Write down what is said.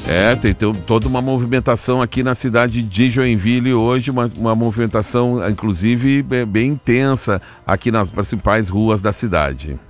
Tem toda uma movimentação aqui na cidade de Joinville hoje, uma movimentação, inclusive, bem intensa aqui nas principais ruas da cidade.